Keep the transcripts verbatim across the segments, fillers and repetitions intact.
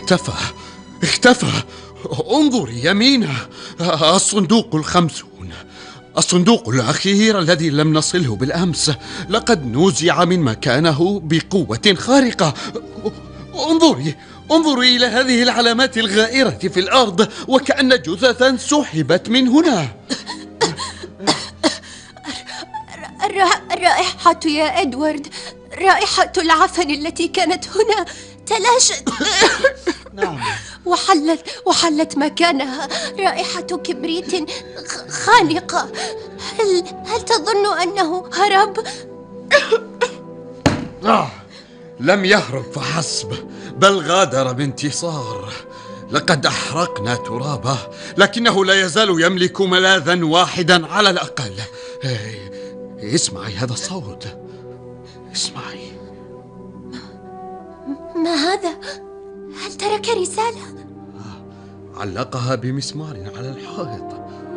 اختفى اختفى. انظري يمينه، الصندوق الخمسون، الصندوق الأخير الذي لم نصله بالأمس، لقد نوزع من مكانه بقوة خارقة. انظري انظري إلى هذه العلامات الغائرة في الأرض، وكأن جثثا سحبت من هنا. الرائحة يا إدوارد، رائحة العفن التي كانت هنا تلاشت. نعم. وحلت وحلت مكانها رائحة كبريت خانقة. هل هل تظن أنه هرب؟ آه. لم يهرب فحسب، بل غادر بانتصار. لقد أحرقنا ترابه، لكنه لا يزال يملك ملاذا واحدا على الأقل. اسمعي هذا الصوت، اسمعي. ما هذا؟ هل ترك رسالة؟ علقها بمسمار على الحائط.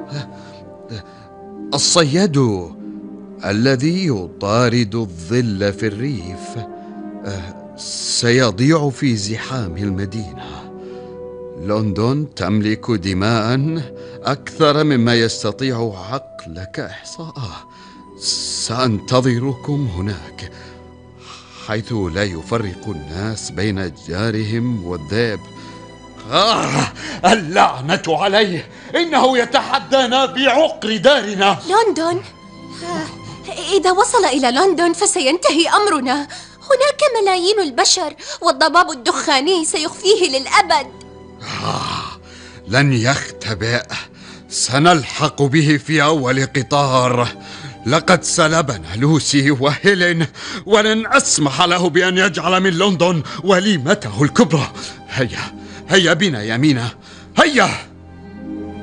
الصياد الذي يطارد الظل في الريف سيضيع في زحام المدينة. لندن تملك دماء أكثر مما يستطيع عقلك إحصاءه. سأنتظركم هناك، حيث لا يفرق الناس بين جارهم والذئب. آه، اللعنة عليه، إنه يتحدانا في عقر دارنا. لندن؟ إذا وصل إلى لندن فسينتهي أمرنا. هناك ملايين البشر، والضباب الدخاني سيخفيه للأبد. آه، لن يختبئ، سنلحق به في أول قطار. لقد سلبنا لوسي وهيلين، ولن أسمح له بأن يجعل من لندن وليمته الكبرى. هيا هيا بنا يمينة، هيا.